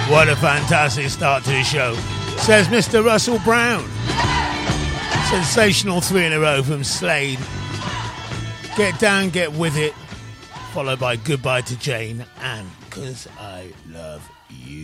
What a fantastic start to the show, says Mr. Russell Brown. Sensational 3 in a row from Slade. Get Down, Get With It, followed by Goodbye to Jane and 'Cause I Love You.